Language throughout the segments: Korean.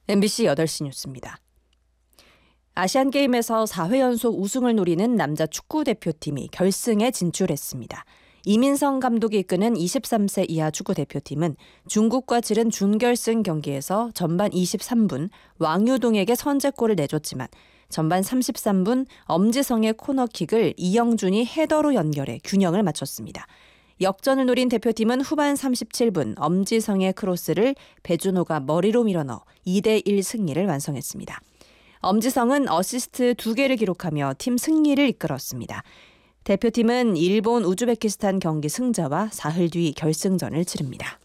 MBC 8시 뉴스입니다. 아시안게임에서 4회 연속 우승을 노리는 남자 축구대표팀이 결승에 진출했습니다. 이민성 감독이 이끄는 23세 이하 축구대표팀은 중국과 치른 준결승 경기에서 전반 23분 왕유동에게 선제골을 내줬지만 전반 33분 엄지성의 코너킥을 이영준이 헤더로 연결해 균형을 맞췄습니다. 역전을 노린 대표팀은 후반 37분 엄지성의 크로스를 배준호가 머리로 밀어넣어 2대1 승리를 완성했습니다. 엄지성은 어시스트 2개를 기록하며 팀 승리를 이끌었습니다. 대표팀은 일본 우즈베키스탄 경기 승자와 사흘 뒤 결승전을 치릅니다.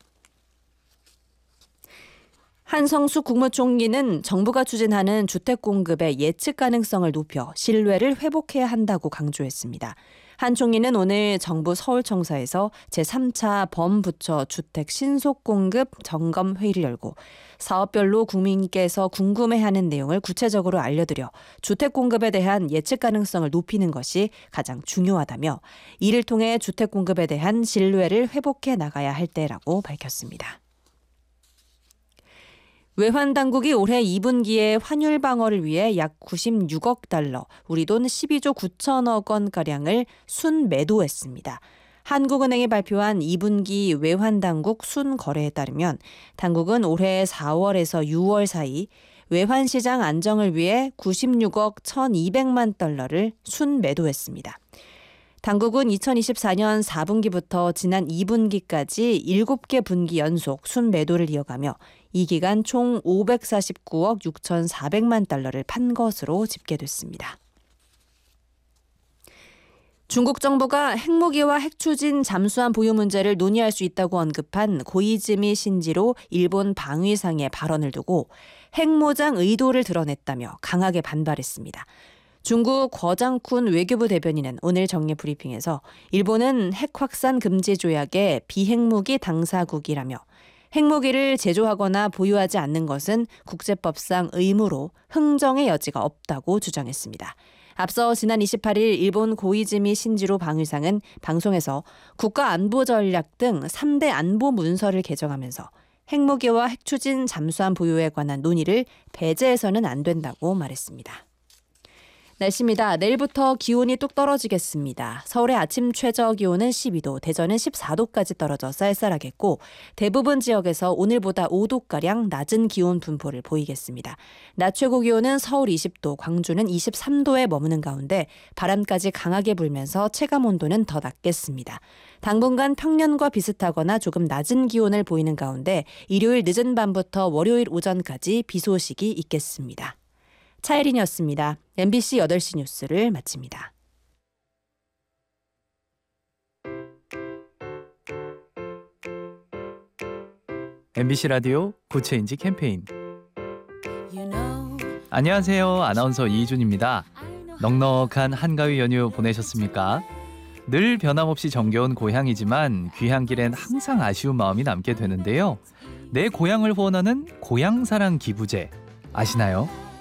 한성숙 국무총리는 정부가 추진하는 주택 공급의 예측 가능성을 높여 신뢰를 회복해야 한다고 강조했습니다. 한 총리는 오늘 정부 서울청사에서 제3차 범부처 주택 신속 공급 점검 회의를 열고 사업별로 국민께서 궁금해하는 내용을 구체적으로 알려드려 주택 공급에 대한 예측 가능성을 높이는 것이 가장 중요하다며 이를 통해 주택 공급에 대한 신뢰를 회복해 나가야 할 때라고 밝혔습니다. 외환 당국이 올해 2분기에 환율 방어를 위해 약 96억 달러, 우리 돈 12조 9천억 원가량을 순매도했습니다. 한국은행이 발표한 2분기 외환 당국 순거래에 따르면 당국은 올해 4월에서 6월 사이 외환 시장 안정을 위해 96억 1,200만 달러를 순매도했습니다. 당국은 2024년 4분기부터 지난 2분기까지 7개 분기 연속 순매도를 이어가며 이 기간 총 549억 6,400만 달러를 판 것으로 집계됐습니다. 중국 정부가 핵무기와 핵추진 잠수함 보유 문제를 논의할 수 있다고 언급한 고이즈미 신지로 일본 방위상의 발언을 두고 핵무장 의도를 드러냈다며 강하게 반발했습니다. 중국 거장쿤 외교부 대변인은 오늘 정례 브리핑에서 일본은 핵 확산 금지 조약의 비핵무기 당사국이라며 핵무기를 제조하거나 보유하지 않는 것은 국제법상 의무로 흥정의 여지가 없다고 주장했습니다. 앞서 지난 28일 일본 고이즈미 신지로 방위상은 방송에서 국가안보전략 등 3대 안보 문서를 개정하면서 핵무기와 핵추진 잠수함 보유에 관한 논의를 배제해서는 안 된다고 말했습니다. 날씨입니다. 내일부터 기온이 뚝 떨어지겠습니다. 서울의 아침 최저 기온은 12도, 대전은 14도까지 떨어져 쌀쌀하겠고 대부분 지역에서 오늘보다 5도가량 낮은 기온 분포를 보이겠습니다. 낮 최고 기온은 서울 20도, 광주는 23도에 머무는 가운데 바람까지 강하게 불면서 체감 온도는 더 낮겠습니다. 당분간 평년과 비슷하거나 조금 낮은 기온을 보이는 가운데 일요일 늦은 밤부터 월요일 오전까지 비 소식이 있겠습니다. 차혜린이었습니다. MBC 8시 뉴스를 마칩니다. MBC 라디오 구체인지 캠페인. 안녕하세요. 아나운서 이희준입니다. 넉넉한 한가위 연휴 보내셨습니까? 늘 변함없이 정겨운 고향이지만 귀향 길엔 항상 아쉬운 마음이 남게 되는데요. 내 고향을 후원하는 고향사랑 기부제 아시나요?